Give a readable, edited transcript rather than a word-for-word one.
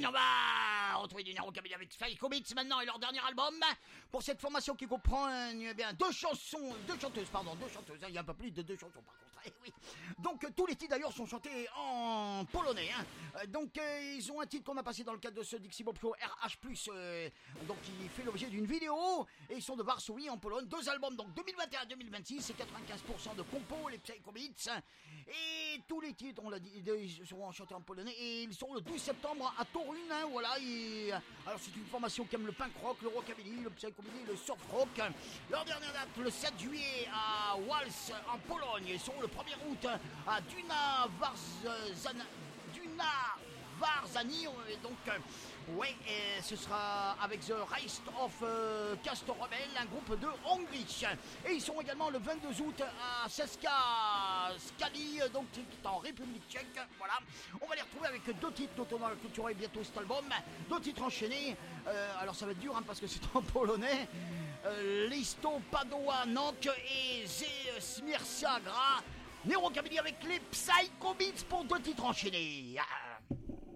on va retrouver du Rockabilly avec Psycho Beats maintenant et leur dernier album. Pour cette formation qui comprend deux chanteuses, il y a un peu plus de 2 chansons par contre. Oui. Donc tous les titres d'ailleurs sont chantés en polonais. Donc ils ont un titre qu'on a passé dans le cadre de ce Dixie Bob Show RH+, donc qui fait l'objet d'une vidéo, et ils sont de Varsovie en Pologne. 2 albums donc 2021-2026, c'est 95% de compos, les Psycho Beats, et tous les titres, on l'a dit, ils seront chantés en polonais, et ils seront le 12 septembre à Torun, voilà. Alors c'est une formation qui aime le punk rock, le rockabilly, le psychobilly, le surf rock. Leur dernière date le 7 juillet à Wals en Pologne. Ils seront le 1er août à Duna Varzani, donc ouais, et ce sera avec The Rise of Castor Rebel, un groupe de Hongrie. Et ils sont également le 22 août à Seska Skali, donc qui est en République tchèque. Voilà, on va les retrouver avec 2 titres dont on va culturer bientôt cet album, 2 titres enchaînés. Alors ça va être dur parce que c'est en polonais. Listo Padoa Nok et Ze Smirsia Gra. Rockabilly avec les Psycho Beats pour 2 titres enchaînés.